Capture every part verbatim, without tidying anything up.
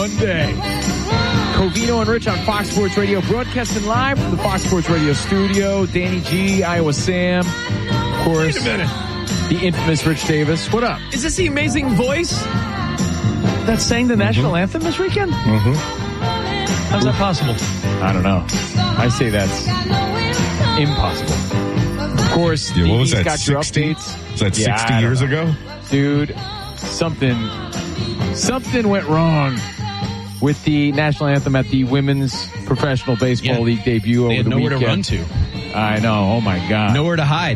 Monday. Covino and Rich on Fox Sports Radio, broadcasting live from the Fox Sports Radio studio. Danny G, Iowa Sam, of course. Wait a minute. The infamous Rich Davis. What up? Is this the amazing voice that sang the national mm-hmm. anthem this weekend? Mm-hmm. How's that possible? I don't know. I say that's impossible. Of course, yeah, what was he's that, got sixty? your updates. Was that yeah, sixty years know. ago? Dude, something, something went wrong with the national anthem at the Women's Professional Baseball yeah. League debut they over had the nowhere weekend. to run to. I know. Oh, my God. Nowhere to hide.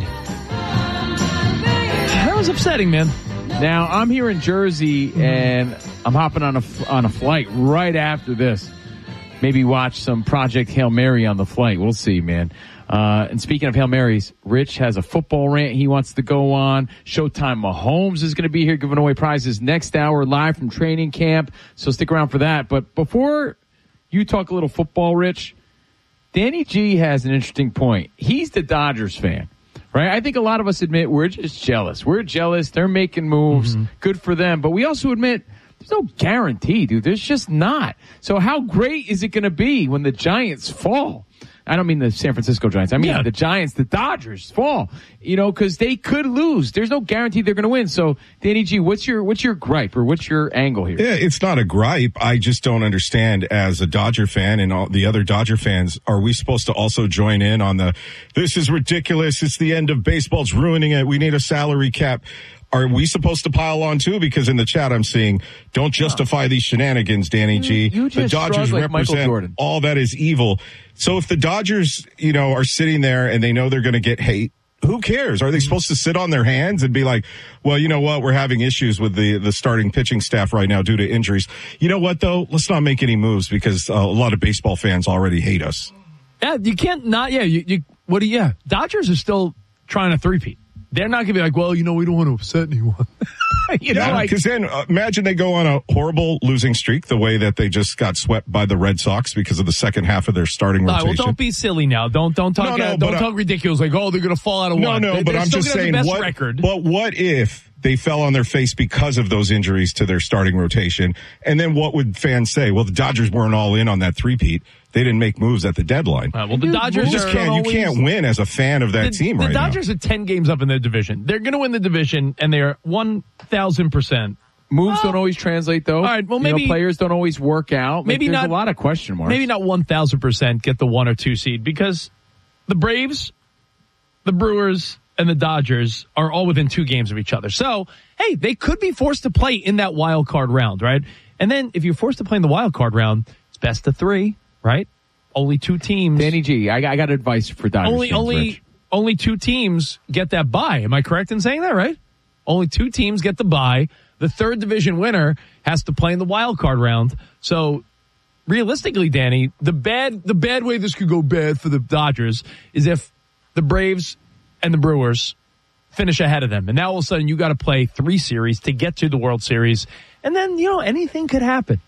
That was upsetting, man. Now, I'm here in Jersey, mm-hmm. and I'm hopping on a, on a flight right after this. Maybe watch some Project Hail Mary on the flight. We'll see, man. Uh, and speaking of Hail Marys, Rich has a football rant he wants to go on. Showtime Mahomes is going to be here giving away prizes next hour live from training camp. So stick around for that. But before you talk a little football, Rich, Danny G has an interesting point. He's the Dodgers fan, right? I think a lot of us admit we're just jealous. We're jealous. They're making moves. Mm-hmm. Good for them. But we also admit there's no guarantee, dude. There's just not. So how great is it going to be when the Giants fall? I don't mean the San Francisco Giants. I mean yeah. the Giants, the Dodgers fall, you know, because they could lose. There's no guarantee they're going to win. So, Danny G, what's your what's your gripe or what's your angle here? Yeah, it's not a gripe. I just don't understand as a Dodger fan and all the other Dodger fans, are we supposed to also join in on the, this is ridiculous. It's the end of baseball. It's ruining it. We need a salary cap. Are we supposed to pile on too? Because in the chat I'm seeing, don't justify yeah. these shenanigans, Danny G. You, you the Dodgers like represent all that is evil. So if the Dodgers, you know, are sitting there and they know they're going to get hate, who cares? Are they supposed to sit on their hands and be like, well, you know what? We're having issues with the, the starting pitching staff right now due to injuries. You know what, though? Let's not make any moves because uh, a lot of baseball fans already hate us. Yeah, you can't not, yeah, you, you what do you, yeah. Dodgers are still trying to three-peat. They're not going to be like, well, you know, we don't want to upset anyone. you know, yeah, like, because then uh, imagine they go on a horrible losing streak the way that they just got swept by the Red Sox because of the second half of their starting no, rotation. Well, don't be silly now. Don't don't talk no, no, uh, don't but, talk uh, ridiculous like, oh, they're going to fall out of no, one. No, no, but I'm just saying, what, record. but what if they fell on their face because of those injuries to their starting rotation? And then what would fans say? Well, the Dodgers weren't all in on that three-peat. They didn't make moves at the deadline. Uh, well, the Dodgers you just can't, always, you can't win as a fan of that the, team the right now. The Dodgers are ten games up in their division. They're going to win the division, and they are one thousand percent. Moves well, don't always translate, though. All right, well, maybe you know, players don't always work out. Like, maybe there's not a lot of question marks. Maybe not one thousand percent get the one or two seed because the Braves, the Brewers, and the Dodgers are all within two games of each other. So, hey, they could be forced to play in that wild card round, right? And then if you're forced to play in the wild card round, it's best of three, right? Only two teams. Danny G, I, I got advice for Dodgers Only, fans, only, Rich. only two teams get that bye. Am I correct in saying that, right? Only two teams get the bye. The third division winner has to play in the wild card round. So, realistically, Danny, the bad, the bad way this could go bad for the Dodgers is if the Braves and the Brewers finish ahead of them. And now all of a sudden you got to play three series to get to the World Series. And then, you know, anything could happen.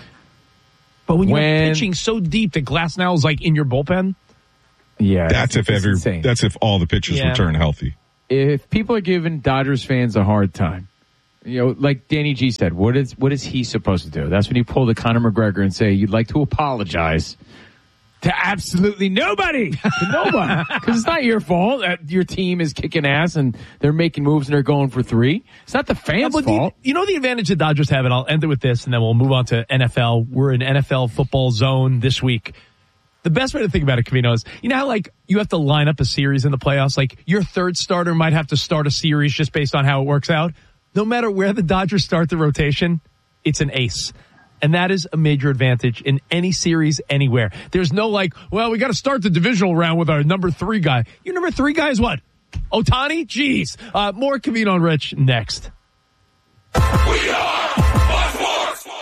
But when you're when, pitching so deep that Glasnow is like in your bullpen. Yeah. That's, that's if every, insane. That's if all the pitchers yeah. return healthy. If people are giving Dodgers fans a hard time, you know, like Danny G said, what is, what is he supposed to do? That's when you pull the Conor McGregor and say, you'd like to apologize to absolutely nobody, to nobody, because it's not your fault that your team is kicking ass and they're making moves and they're going for three. It's not the fans' yeah, fault. You, you know the advantage the Dodgers have, and I'll end it with this, and then we'll move on to N F L. We're in N F L football zone this week. The best way to think about it, Covino, is you know how like you have to line up a series in the playoffs. Like your third starter might have to start a series just based on how it works out. No matter where the Dodgers start the rotation, it's an ace. And that is a major advantage in any series anywhere. There's no like, well, we got to start the divisional round with our number three guy. Your number three guy is what? Ohtani? Jeez. Uh, more Covino and Rich next. We are Fox Sports.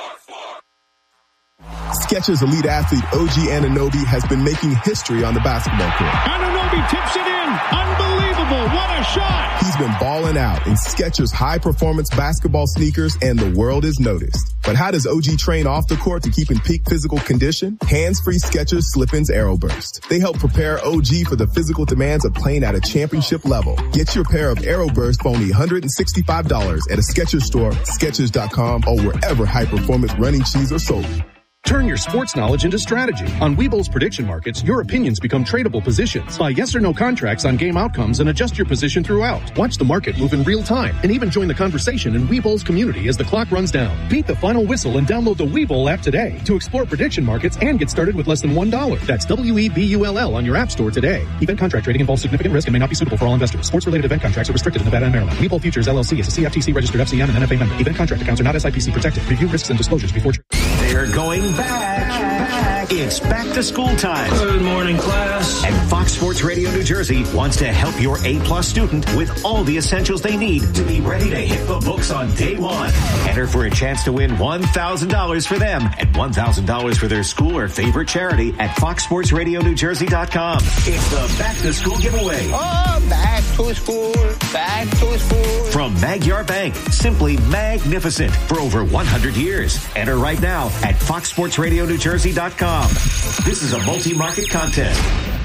Skechers elite athlete O G Anunoby has been making history on the basketball court. Anunoby Anunoby tips it in. Unbelievable. What a shot. He's been balling out in Skechers high-performance basketball sneakers, and the world is noticed. But how does O G train off the court to keep in peak physical condition? Hands-free Skechers Slip-ins Aeroburst. They help prepare O G for the physical demands of playing at a championship level. Get your pair of Aeroburst for only one hundred sixty-five dollars at a Skechers store, Skechers dot com, or wherever high-performance running shoes are sold. Turn your sports knowledge into strategy. On Webull's prediction markets, your opinions become tradable positions. Buy yes or no contracts on game outcomes and adjust your position throughout. Watch the market move in real time and even join the conversation in Webull's community as the clock runs down. Beat the final whistle and download the Webull app today to explore prediction markets and get started with less than one dollar. That's W E B U L L on your app store today. Event contract trading involves significant risk and may not be suitable for all investors. Sports-related event contracts are restricted in Nevada and Maryland. Webull Futures L L C is a C F T C registered F C M and N F A member. Event contract accounts are not S I P C protected. Review risks and disclosures before trading. They're going back. It's back to school time. Good morning, class. And Fox Sports Radio New Jersey wants to help your A-plus student with all the essentials they need to be ready to hit the books on day one. Enter for a chance to win one thousand dollars for them and one thousand dollars for their school or favorite charity at fox sports radio new jersey dot com. It's the back to school giveaway. Oh, back to school, back to school. From Magyar Bank, simply magnificent for over one hundred years. Enter right now at fox sports radio new jersey dot com. This is a multi-market contest.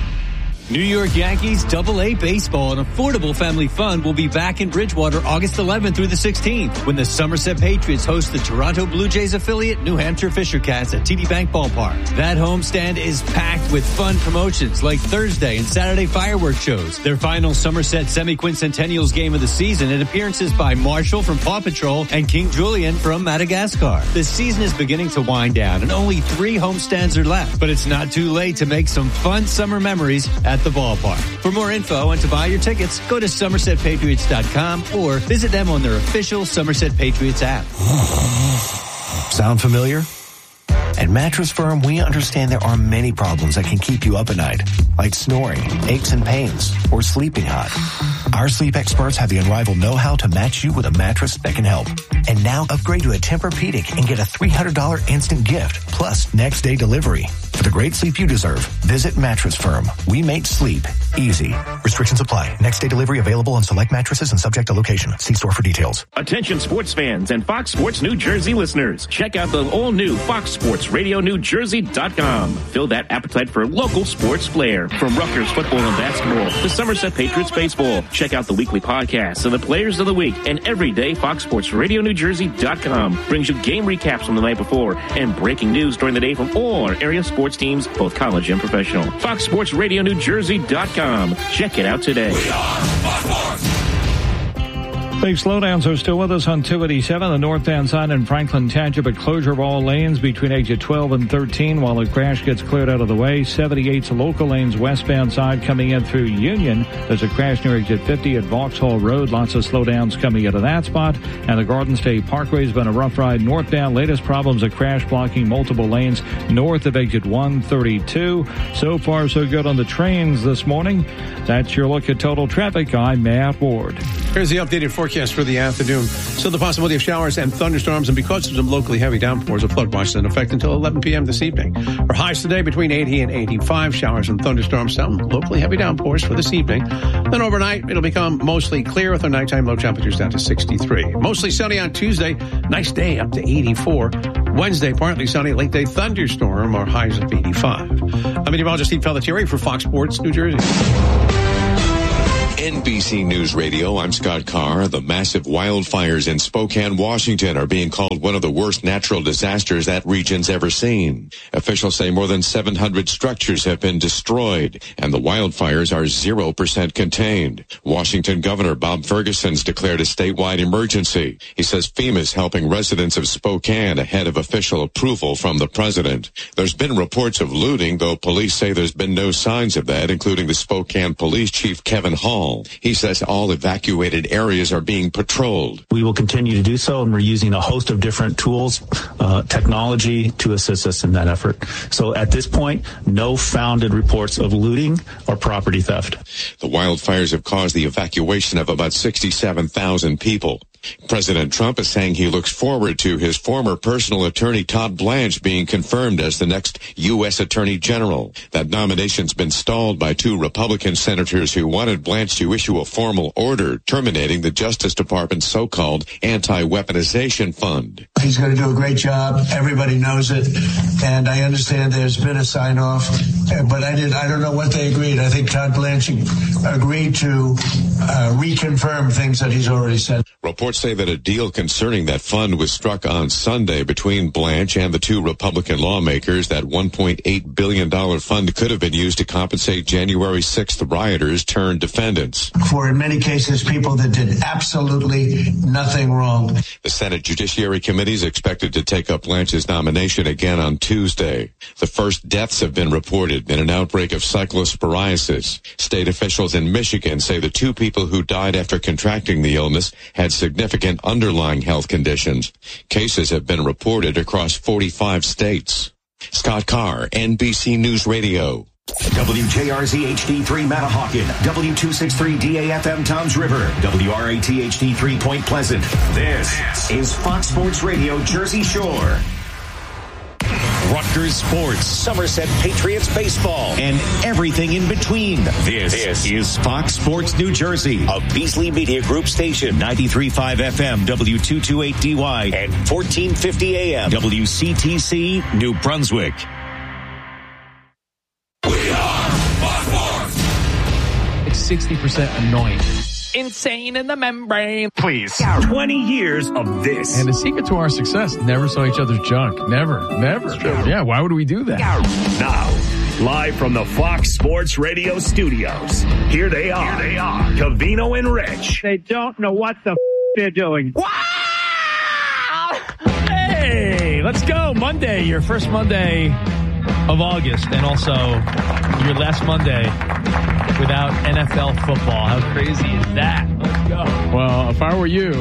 New York Yankees Double A Baseball, an affordable family fun, will be back in Bridgewater August eleventh through the sixteenth when the Somerset Patriots host the Toronto Blue Jays affiliate New Hampshire Fisher Cats at T D Bank Ballpark. That homestand is packed with fun promotions like Thursday and Saturday fireworks shows, their final Somerset Semi-Quincentennials game of the season, and appearances by Marshall from Paw Patrol and King Julian from Madagascar. The season is beginning to wind down and only three homestands are left, but it's not too late to make some fun summer memories at the ballpark. For more info and to buy your tickets, go to somerset patriots dot com or visit them on their official Somerset Patriots app. Sound familiar? At Mattress Firm, we understand there are many problems that can keep you up at night, like snoring, aches and pains, or sleeping hot. Our sleep experts have the unrivaled know-how to match you with a mattress that can help. And now upgrade to a Tempur-Pedic and get a three hundred dollars instant gift, plus next day delivery. For the great sleep you deserve, visit Mattress Firm. We make sleep easy. Restrictions apply. Next day delivery available on select mattresses and subject to location. See store for details. Attention sports fans and Fox Sports New Jersey listeners. Check out the all-new Fox Sports Radio New Jersey dot com. Fill that appetite for local sports flair. From Rutgers football and basketball to Somerset Patriots baseball. Check out the weekly podcasts and the players of the week. And every day, Fox Sports Radio New Jersey dot com brings you game recaps from the night before and breaking news during the day from all our area sports teams, both college and professional. Fox Sports Radio New Jersey dot com. Check it out today. We are Fox Sports. Big slowdowns are still with us on two eighty-seven, the northbound side in Franklin Township, a closure of all lanes between exit twelve and thirteen while the crash gets cleared out of the way. seventy-eight's local lanes westbound side coming in through Union. There's a crash near exit fifty at Vauxhall Road. Lots of slowdowns coming out of that spot. And the Garden State Parkway has been a rough ride northbound. Latest problems, a crash blocking multiple lanes north of exit one thirty-two. So far, so good on the trains this morning. That's your look at total traffic. I'm Matt Ward. Here's the updated forecast for the afternoon. Still the possibility of showers and thunderstorms, and because of some locally heavy downpours, a flood watch is in effect until eleven p.m. this evening. Our highs today between eighty and eighty-five. Showers and thunderstorms, some locally heavy downpours for this evening. Then overnight, it'll become mostly clear with our nighttime low temperatures down to sixty-three. Mostly sunny on Tuesday. Nice day up to eighty-four. Wednesday, partly sunny. Late day thunderstorm. Our highs of eighty-five. I'm meteorologist Steve Pelletieri for Fox Sports New Jersey. N B C News Radio, I'm Scott Carr. The massive wildfires in Spokane, Washington are being called one of the worst natural disasters that region's ever seen. Officials say more than seven hundred structures have been destroyed, and the wildfires are zero percent contained. Washington Governor Bob Ferguson's declared a statewide emergency. He says FEMA's helping residents of Spokane ahead of official approval from the president. There's been reports of looting, though police say there's been no signs of that, including the Spokane Police Chief Kevin Hall. He says all evacuated areas are being patrolled. We will continue to do so, and we're using a host of different tools, uh, technology to assist us in that effort. So at this point, no founded reports of looting or property theft. The wildfires have caused the evacuation of about sixty-seven thousand people. President Trump is saying he looks forward to his former personal attorney Todd Blanche being confirmed as the next U S Attorney General. That nomination's been stalled by two Republican senators who wanted Blanche to issue a formal order terminating the Justice Department's so-called anti-weaponization fund. He's going to do a great job. Everybody knows it. And I understand there's been a sign-off, but I did. I don't know what they agreed. I think Todd Blanche agreed to uh, reconfirm things that he's already said. Reports say that a deal concerning that fund was struck on Sunday between Blanche and the two Republican lawmakers. That one point eight billion dollars fund could have been used to compensate January sixth rioters turned defendants. For, in many cases, people that did absolutely nothing wrong. The Senate Judiciary Committee is expected to take up Blanche's nomination again on Tuesday. The first deaths have been reported in an outbreak of cyclosporiasis. State officials in Michigan say the two people who died after contracting the illness had significant underlying health conditions. Cases have been reported across forty-five states. Scott Carr, N B C News Radio. W J R Z H D three Matahawkin, W two sixty-three D A F M Toms River, W R A T H D three Point Pleasant. This is Fox Sports Radio Jersey Shore. Rutgers Sports, Somerset Patriots Baseball, and everything in between. This, this is Fox Sports New Jersey, a Beasley Media Group station, ninety-three point five F M, W two twenty-eight D Y, and fourteen fifty A M, W C T C, New Brunswick. We are Fox Sports. Like sixty percent annoying. Insane in the membrane. Please. twenty years of this. And the secret to our success, never saw each other's junk. Never. Never. Yeah, why would we do that? Now, live from the Fox Sports Radio studios, here they are. Here they are. Covino and Rich. They don't know what the f- they're doing. Wow! Hey, let's go. Monday, your first Monday of August, and also your last Monday without N F L football. How crazy is that? Let's go. Well, if I were you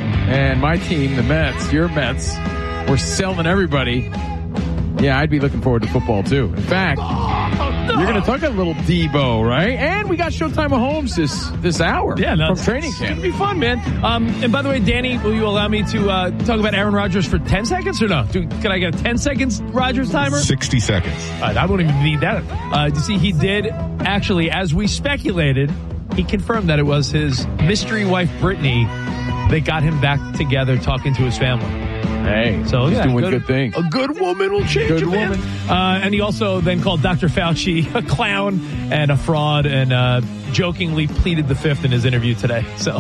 and my team, the Mets, your Mets, were selling everybody, yeah, I'd be looking forward to football too. In fact, oh, no. You're going to talk a little Debo, right? And we got Showtime Mahomes this this hour yeah, no, from training camp. It's going to be fun, man. Um, and by the way, Danny, will you allow me to uh, talk about Aaron Rodgers for ten seconds or no? Do, can I get a ten seconds Rodgers timer? sixty seconds. Uh, I won't even need that. Uh, you see, he did actually, as we speculated, he confirmed that it was his mystery wife, Brittany, that got him back together talking to his family. Hey, so he's yeah, doing good, good things. A good woman will change good a man. woman. Uh, and he also then called Doctor Fauci a clown and a fraud, and uh, jokingly pleaded the fifth in his interview today. So,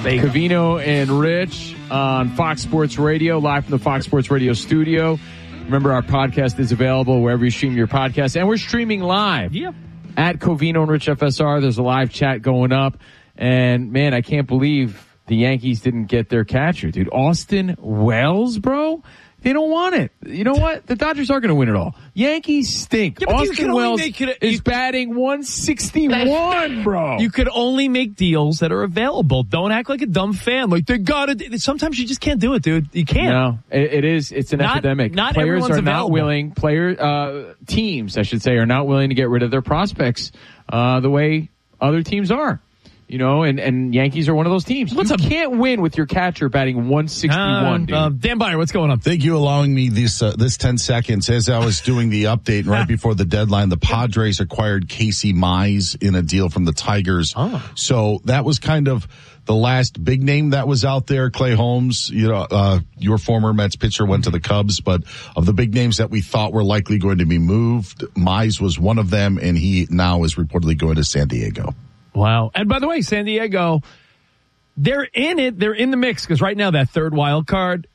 Covino and Rich on Fox Sports Radio, live from the Fox Sports Radio studio. Remember, our podcast is available wherever you stream your podcast, and we're streaming live. Yep. At Covino and Rich F S R. There's a live chat going up, and man, I can't believe the Yankees didn't get their catcher, dude. Austin Wells, bro. They don't want it. You know what? The Dodgers are going to win it all. Yankees stink. Yeah, Austin Wells make it, is you, batting one sixty-one, bro. You could only make deals that are available. Don't act like a dumb fan. Like, they got it. Sometimes you just can't do it, dude. You can't. No, it, it is. It's an not, epidemic. Not Players everyone's are available. not willing. Player uh, teams, I should say, are not willing to get rid of their prospects uh, the way other teams are. You know, and, and Yankees are one of those teams. What's you up? Can't win with your catcher batting one sixty-one, uh, dude. Uh, Dan Byer, what's going on? Thank you allowing me this, uh, this ten seconds. As I was doing the update right before the deadline, the Padres acquired Casey Mize in a deal from the Tigers. Oh. So that was kind of the last big name that was out there. Clay Holmes, you know, uh, your former Mets pitcher went to the Cubs, but of the big names that we thought were likely going to be moved, Mize was one of them, and he now is reportedly going to San Diego. Wow. And by the way, San Diego, they're in it. They're in the mix because right now that third wild card,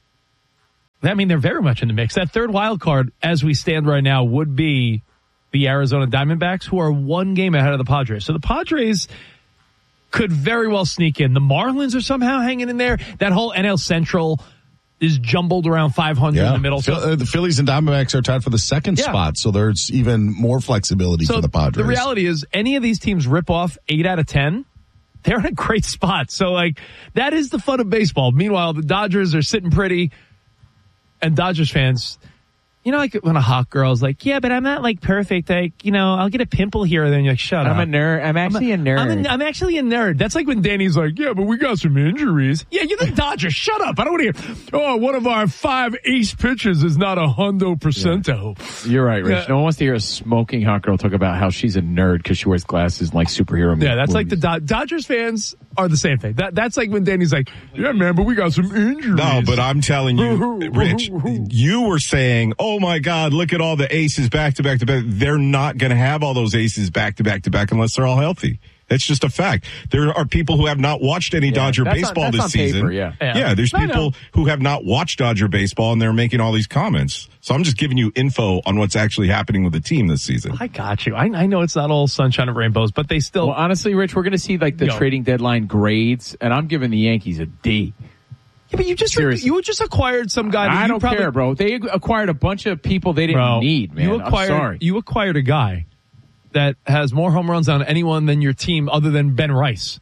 I mean, they're very much in the mix. That third wild card, as we stand right now, would be the Arizona Diamondbacks, who are one game ahead of the Padres. So the Padres could very well sneak in. The Marlins are somehow hanging in there. That whole N L Central is jumbled around five hundred yeah. in the middle. So uh, the Phillies and Diamondbacks are tied for the second yeah. spot, so there's even more flexibility so for the Padres. The reality is, any of these teams rip off eight out of ten, they're in a great spot. So, like, that is the fun of baseball. Meanwhile, the Dodgers are sitting pretty, and Dodgers fans, You know, like when a hot girl's like, yeah, but I'm not like perfect. Like, you know, I'll get a pimple here and then you're like, shut I'm up. I'm a nerd. I'm actually I'm a, a nerd. I'm, a, I'm actually a nerd. That's like when Danny's like, yeah, but we got some injuries. Yeah, you're the Dodgers. Shut up. I don't want to hear, oh, one of our five ace pitchers is not a hundo percento. Yeah. You're right, Rich. Yeah. No one wants to hear a smoking hot girl talk about how she's a nerd because she wears glasses and like superhero movies. Yeah, that's like the Do- Dodgers fans are the same thing. That That's like when Danny's like, yeah, man, but we got some injuries. No, but I'm telling you, Rich, you were saying, oh my God, look at all the aces back to back to back. They're not going to have all those aces back to back to back unless they're all healthy. That's just a fact. There are people who have not watched any yeah, Dodger baseball on, this on season. Paper, yeah. yeah, yeah, there's people who have not watched Dodger baseball and they're making all these comments. So I'm just giving you info on what's actually happening with the team this season. I got you. I, I know it's not all sunshine and rainbows, but they still. Well, honestly, Rich, we're going to see like the Yo. trading deadline grades, and I'm giving the Yankees a D. Yeah, but you just re- you just acquired some guy. That I you don't probably, care, bro. They acquired a bunch of people they didn't bro, need, man. You acquired, I'm sorry. You acquired a guy that has more home runs on anyone than your team other than Ben Rice.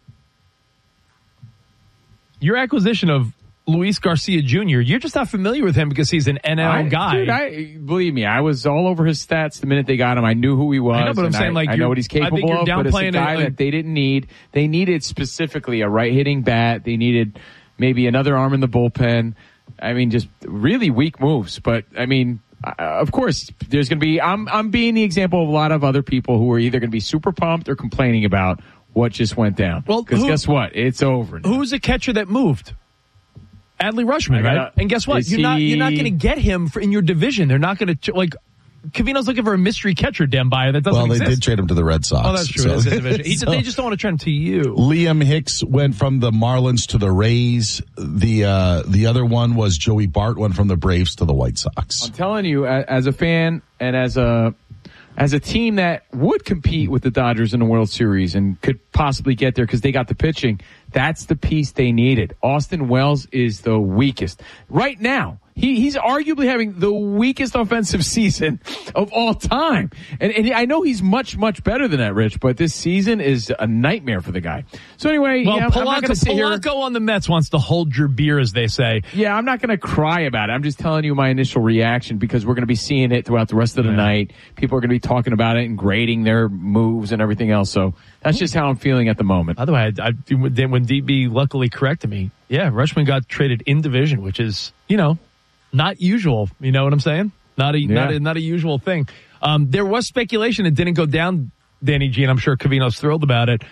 Your acquisition of Luis Garcia Junior, you're just not familiar with him because he's an N L I, guy. Dude, I, believe me, I was all over his stats the minute they got him. I knew who he was. I know, but I'm saying, I, like, I know what he's capable I think you're of, but it's a downplaying guy it, that they didn't need. They needed specifically a right-hitting bat. They needed maybe another arm in the bullpen. I mean, just really weak moves. But, I mean, uh, of course, there's going to be, I'm, I'm being the example of a lot of other people who are either going to be super pumped or complaining about what just went down. Well, because guess what? It's over now. Who's the catcher that moved? Adley Rutschman, gotta, right? And guess what? You're he, not you're not going to get him for, in your division. They're not going to like. Cavino's looking for a mystery catcher, Dembire, that doesn't well, exist. they did trade him to the Red Sox. Oh, that's true. So, that's his division. He, so, they just don't want to trade him to you. Liam Hicks went from the Marlins to the Rays. The uh, the other one was Joey Bart went from the Braves to the White Sox. I'm telling you, as a fan and as a as a team that would compete with the Dodgers in the World Series and could possibly get there because they got the pitching, that's the piece they needed. Austin Wells is the weakest. Right now, he, he's arguably having the weakest offensive season of all time. And, and I know he's much, much better than that, Rich, but this season is a nightmare for the guy. So anyway, well, yeah, Polanco, I'm not going to sit here. Polanco on the Mets wants to hold your beer, as they say. Yeah, I'm not going to cry about it. I'm just telling you my initial reaction because we're going to be seeing it throughout the rest of the yeah. night. People are going to be talking about it and grading their moves and everything else. So that's just how I'm feeling at the moment. By the way, I, I, when D B luckily corrected me, yeah, Rutschman got traded in division, which is, you know, not usual. You know what I'm saying? Not a, yeah. not a, not a usual thing. Um, there was speculation it didn't go down, Danny G, and I'm sure Cavino's thrilled about it.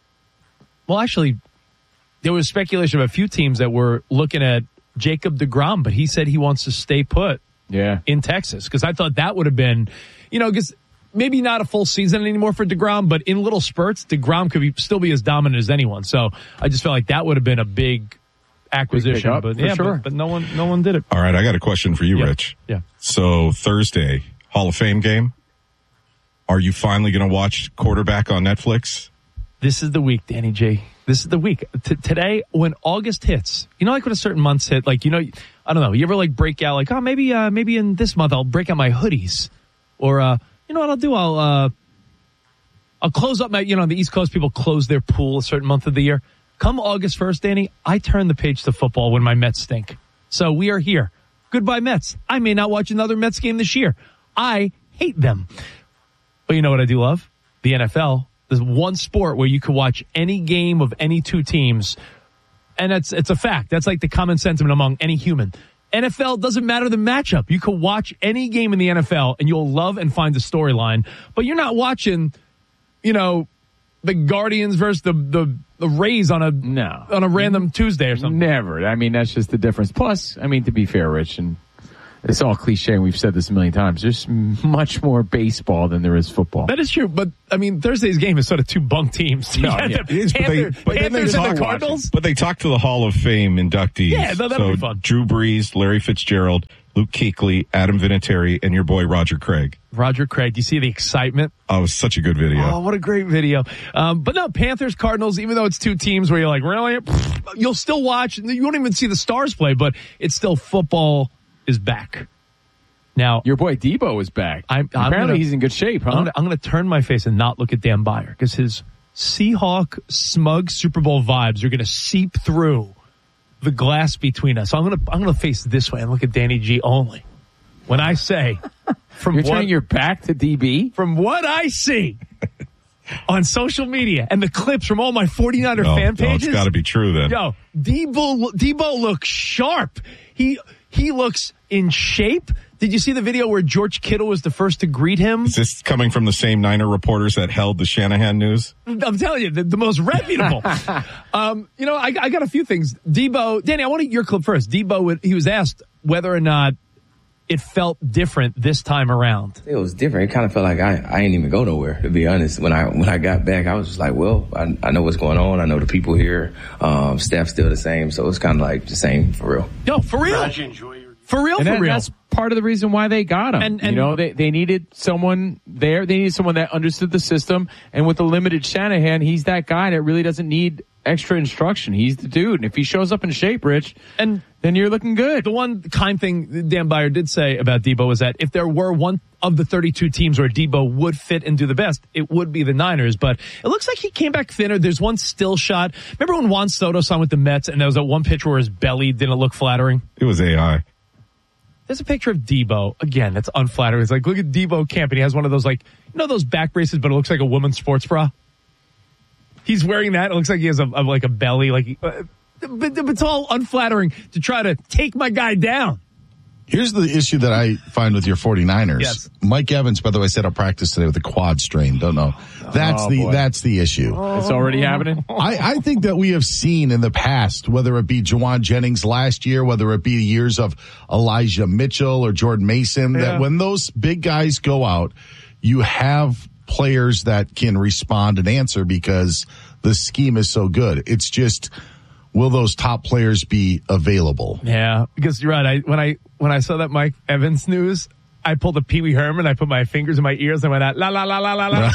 Well, actually, there was speculation of a few teams that were looking at Jacob deGrom, but he said he wants to stay put yeah. in Texas. Because I thought that would have been, you know, because maybe not a full season anymore for deGrom, but in little spurts, deGrom could be, still be as dominant as anyone. So I just felt like that would have been a big acquisition, up, but yeah, sure. but, but no one, no one did it. All right, I got a question for you, yeah. Rich. Yeah. So Thursday, Hall of Fame game. Are you finally going to watch Quarterback on Netflix? This is the week, Danny J. This is the week. T- today, when August hits, you know, like when a certain month's hit, like, you know, I don't know, you ever like break out, like, oh, maybe, uh, maybe in this month I'll break out my hoodies, or, uh, you know what I'll do? I'll, uh, I'll close up my, you know, on the East Coast, people close their pool a certain month of the year. Come August first, Danny, I turn the page to football when my Mets stink. So we are here. Goodbye, Mets. I may not watch another Mets game this year. I hate them. But you know what I do love? The N F L. There's one sport where you can watch any game of any two teams. And it's, it's a fact. That's like the common sentiment among any human. N F L doesn't matter the matchup. You can watch any game in the N F L and you'll love and find the storyline. But you're not watching, you know, the Guardians versus the, the, the Rays on a no. on a random Tuesday or something. Never. I mean, that's just the difference. Plus, I mean, to be fair, Rich, and it's all cliche, and we've said this a million times, there's much more baseball than there is football. That is true, but, I mean, Thursday's game is sort of two bunk teams. No, yeah, yeah. The is, Panther, but they, but Panthers they and the talk, Cardinals. But they talked to the Hall of Fame inductees. Yeah, no, that'll so be fun. Drew Brees, Larry Fitzgerald, Luke Kuechly, Adam Vinatieri, and your boy Roger Craig. Roger Craig, do you see the excitement? Oh, it was such a good video. Oh, what a great video. Um, but no, Panthers, Cardinals, even though it's two teams where you're like, really? You'll still watch. You won't even see the stars play, but it's still football is back. Now, your boy Debo is back. I'm, I'm Apparently, gonna, he's in good shape, huh? I'm going to turn my face and not look at Dan Byer because his Seahawk smug Super Bowl vibes are going to seep through the glass between us. So I'm going to I'm going to face this way and look at Danny G only. when I say from You're what, turning your back to D B? From what I see on social media and the clips from all my 49er no, fan pages. No, it's got to be true then. Yo, Debo, Debo looks sharp. He he looks in shape. Did you see the video where George Kittle was the first to greet him? Is this coming from the same Niner reporters that held the Shanahan news? I'm telling you, the, the most reputable. um, you know, I, I got a few things. Debo, Danny, I want your clip first. Debo, he was asked whether or not it felt different this time around. It was different. It kind of felt like I, I ain't even go nowhere, to be honest. When I when I got back, I was just like, well, I, I know what's going on. I know the people here. Um, staff's still the same, so it's kind of like the same for real. Yo, for real. For real, and for that, real. That's part of the reason why they got him. And, and, you know, they, they needed someone there. They needed someone that understood the system. And with the limited Shanahan, he's that guy that really doesn't need extra instruction. He's the dude. And if he shows up in shape, Rich, and then you're looking good. The one kind thing Dan Byer did say about Debo was that if there were one of the thirty-two teams where Debo would fit and do the best, it would be the Niners. But it looks like he came back thinner. There's one still shot. Remember when Juan Soto signed with the Mets and there was that one pitch where his belly didn't look flattering? It was A I. There's a picture of Debo. Again, that's unflattering. It's like, look at Debo Camp, and he has one of those, like, you know those back braces, but it looks like a woman's sports bra? He's wearing that. It looks like he has a, a like a belly. Like, uh, but, but it's all unflattering to try to take my guy down. Here's the issue that I find with your 49ers. Yes. Mike Evans, by the way, set up practice today with a quad strain. Don't know. That's Oh, the boy. that's the issue. It's already happening. I, I think that we have seen in the past, whether it be Jawan Jennings last year, whether it be the years of Elijah Mitchell or Jordan Mason, Yeah. that when those big guys go out, you have players that can respond and answer because the scheme is so good. It's just, will those top players be available? Yeah, because you're right. I when I when I saw that Mike Evans news, I pulled a Pee Wee Herman. I put my fingers in my ears and went out, la, la, la, la, la, la.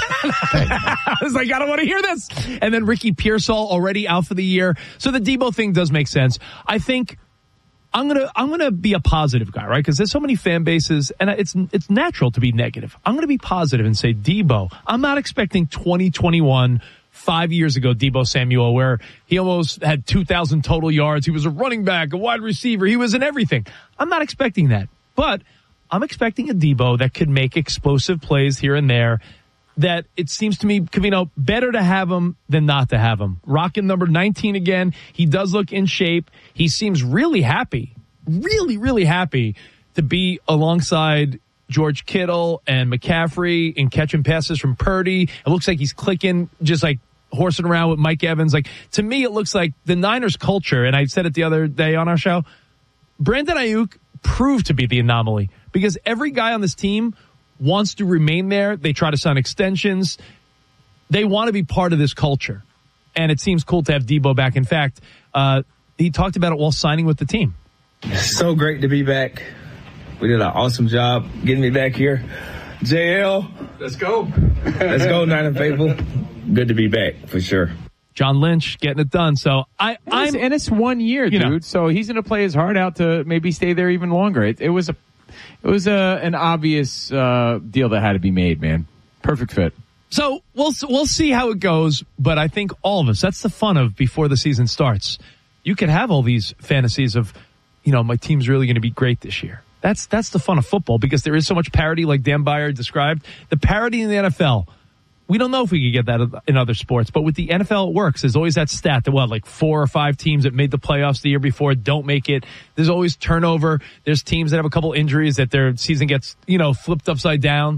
I was like, I don't want to hear this. And then Ricky Pearsall already out for the year. So the Debo thing does make sense. I think I'm going to, I'm going to be a positive guy, right? Because there's so many fan bases and it's, it's natural to be negative. I'm going to be positive and say, Debo, I'm not expecting twenty twenty-one five years ago, Debo Samuel, where he almost had two thousand total yards. He was a running back, a wide receiver. He was in everything. I'm not expecting that, but I'm expecting a Debo that could make explosive plays here and there. That it seems to me, Covino, better to have him than not to have him. Rocking number nineteen again. He does look in shape. He seems really happy, really, really happy to be alongside George Kittle and McCaffrey and catching passes from Purdy. It looks like he's clicking, just like horsing around with Mike Evans. Like, to me, it looks like the Niners culture, and I said it the other day on our show, Brandon Ayuk proved to be the anomaly because every guy on this team wants to remain there. They try to sign extensions. They want to be part of this culture. And it seems cool to have Debo back. In fact, uh, he talked about it while signing with the team. So great to be back. We did an awesome job getting me back here. J L. Let's go. Let's go, Niner faithful. Good to be back, for sure. John Lynch getting it done. So I, And it's, and it's one year, dude. know. So he's going to play his heart out to maybe stay there even longer. It, it was a, it was a an obvious uh, deal that had to be made, man. Perfect fit. So we'll we'll see how it goes, but I think all of us, that's the fun of before the season starts. You can have all these fantasies of, you know, my team's really going to be great this year. That's that's the fun of football because there is so much parity, like Dan Byer described. The parity in the N F L, we don't know if we could get that in other sports, but with the N F L it works. There's always that stat that, what, like four or five teams that made the playoffs the year before don't make it. There's always turnover. There's teams that have a couple injuries that their season gets, you know, flipped upside down.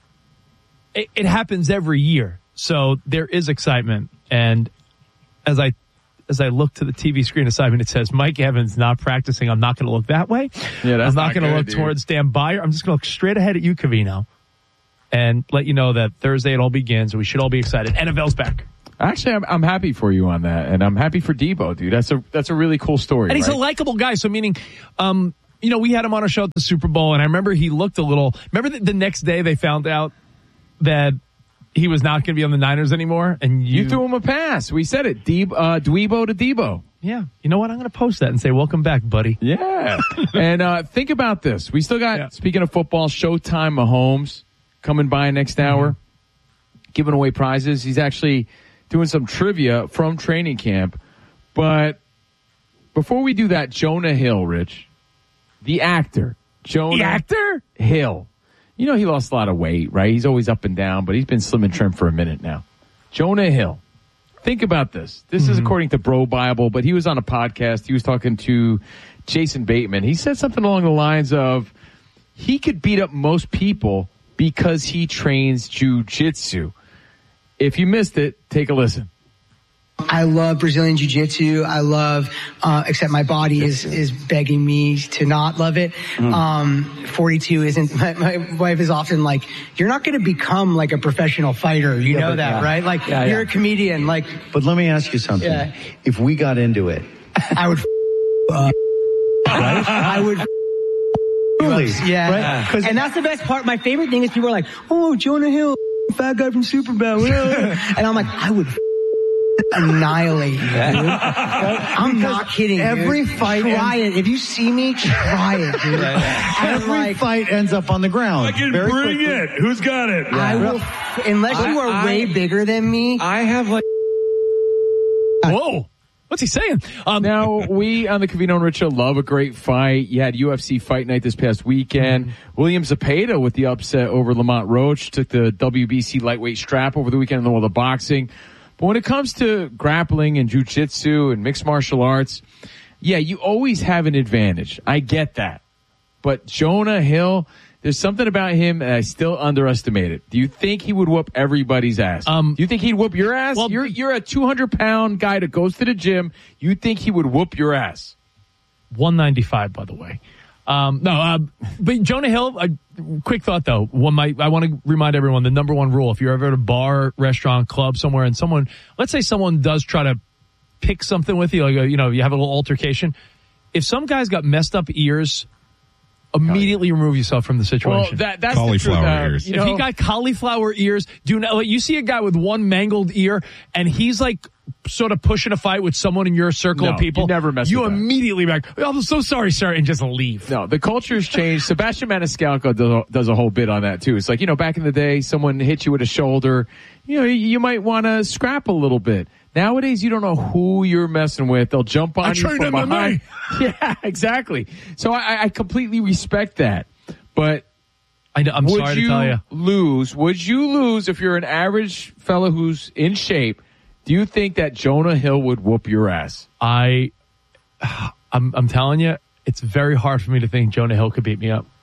It, it happens every year. So there is excitement. And as I as I look to the T V screen aside, and it says Mike Evans not practicing, I'm not going to look that way. Yeah, that's I'm not, not going to good, look dude. towards Dan Byer. I'm just going to look straight ahead at you, Covino, and let you know that Thursday it all begins. We should all be excited. N F L's back. Actually, I'm, I'm happy for you on that, and I'm happy for Debo, dude. That's a that's a really cool story. And he's right? a likable guy. So meaning, um, you know, we had him on our show at the Super Bowl, and I remember he looked a little. Remember the, the next day they found out that he was not going to be on the Niners anymore, and you, You threw him a pass. We said it. Debo, uh, Dwebo to Debo. Yeah. You know what? I'm going to post that and say, welcome back, buddy. Yeah. and uh, think about this. We still got, Yeah. speaking of football, Showtime Mahomes coming by next hour, giving away prizes. He's actually doing some trivia from training camp. But before we do that, Jonah Hill, Rich, the actor, Jonah The actor? Hill. You know he lost a lot of weight, right? He's always up and down, but he's been slim and trim for a minute now. Jonah Hill. Think about this. This mm-hmm. is according to Bro Bible, but he was on a podcast. He was talking to Jason Bateman. He said something along the lines of he could beat up most people because he trains jiu-jitsu. If you missed it, take a listen. I love Brazilian Jiu-Jitsu. I love, uh, except my body is, is begging me to not love it. Mm. Um, forty-two isn't, my, my wife is often like, you're not going to become like a professional fighter. You yeah, know that, yeah. right? Like, yeah, you're yeah. a comedian. Like, but let me ask you something. Yeah. If we got into it, I would, uh, right? I would, really? Yeah. Right? And that's the best part. My favorite thing is people are like, oh, Jonah Hill, fat guy from Superbad. And I'm like, I would annihilate you, dude. I'm because not kidding. Every dude. fight, try ends- it. If you see me, try it, dude. Every like, fight ends up on the ground. I can Very bring quickly. it. Who's got it? Yeah. I will, unless I, you are I, way bigger than me. I have like. Whoa. What's he saying? Um, now, we on the Covino and Rich Show love a great fight. You had U F C Fight Night this past weekend. Mm-hmm. William Zepeda with the upset over Lamont Roach. Took the W B C lightweight strap over the weekend in the world of boxing. But when it comes to grappling and jiu-jitsu and mixed martial arts, yeah, you always have an advantage. I get that. But Jonah Hill, there's something about him that I still underestimated. Do you think he would whoop everybody's ass? Um, Do you think he'd whoop your ass? Well, you're you're a two hundred pound guy that goes to the gym. You think he would whoop your ass? one ninety-five, by the way. Um, no, uh, but Jonah Hill, a quick thought though. One might, I want to remind everyone the number one rule. If you're ever at a bar, restaurant, club somewhere and someone, let's say someone does try to pick something with you, like, a, you know, you have a little altercation. If some guy's got messed up ears, immediately remove yourself from the situation. Well, that, that's cauliflower the truth. Uh, ears. You know, if he got cauliflower ears, do not, like, you see a guy with one mangled ear and he's like sort of pushing a fight with someone in your circle no, of people. You never mess You with immediately back, oh, I'm so sorry, sir, and just leave. No, the culture's changed. Sebastian Maniscalco does a, does a whole bit on that too. It's like, you know, back in the day, someone hit you with a shoulder, you know, you, you might want to scrap a little bit. Nowadays, you don't know who you're messing with. They'll jump on I you from behind. Yeah, exactly. So I, I completely respect that. But I know, I'm would sorry you to tell you. lose? Would you lose if you're an average fellow who's in shape? Do you think that Jonah Hill would whoop your ass? I, I'm, I'm telling you, it's very hard for me to think Jonah Hill could beat me up.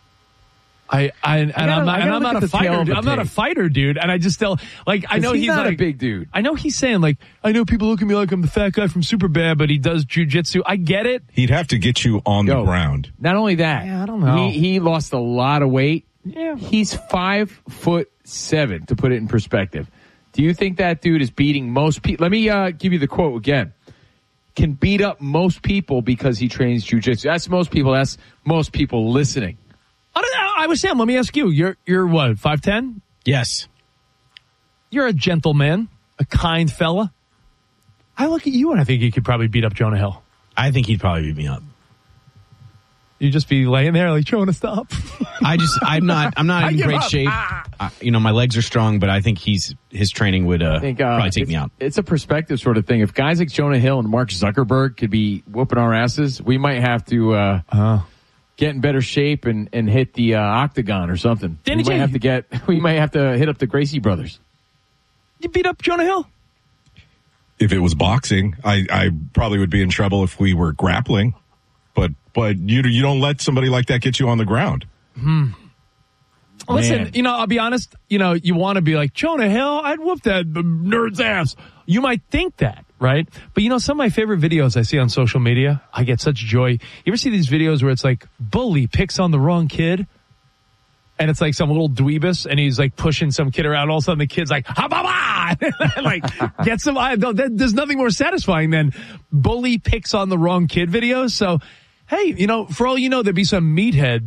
I, I, and gotta, I'm not, and I'm not a fighter. Dude. I'm not a tape. fighter, dude. And I just still, like, I know he's, he's not like a big dude. I know he's saying, like, I know people look at me like I'm the fat guy from Superbad, but he does jujitsu. I get it. He'd have to get you on Yo, the ground. Not only that, yeah, I don't know. He, he lost a lot of weight. Yeah. He's five foot seven, to put it in perspective. Do you think that dude is beating most people? Let me uh, give you the quote again. Can beat up most people because he trains jiu-jitsu. That's most people. That's most people listening. I don't know. I was saying, let me ask you. You're, you're what, five ten? Yes. You're a gentleman, a kind fella. I look at you and I think you could probably beat up Jonah Hill. I think he'd probably beat me up. You'd just be laying there like, Jonah, stop. I just, I'm not, I'm not in great up. shape. Ah. I, you know, my legs are strong, but I think he's, his training would uh, think, uh, probably take me out. It's a perspective sort of thing. If guys like Jonah Hill and Mark Zuckerberg could be whooping our asses, we might have to uh, uh. get in better shape and, and hit the uh, octagon or something. Danny we might J. have to get, we might have to hit up the Gracie brothers. You beat up Jonah Hill? If it was boxing, I, I probably would be in trouble if we were grappling. But but you you don't let somebody like that get you on the ground. Hmm. Listen, you know, I'll be honest. You know, you want to be like, Jonah Hill, I'd whoop that nerd's ass. You might think that, right? But you know, some of my favorite videos I see on social media, I get such joy. You ever see these videos where it's like, bully picks on the wrong kid? And it's like some little dweebus, and he's like pushing some kid around. All of a sudden, the kid's like, ha ba ba, like gets him. I, there's nothing more satisfying than bully picks on the wrong kid videos. So, hey, you know, for all you know, there'd be some meathead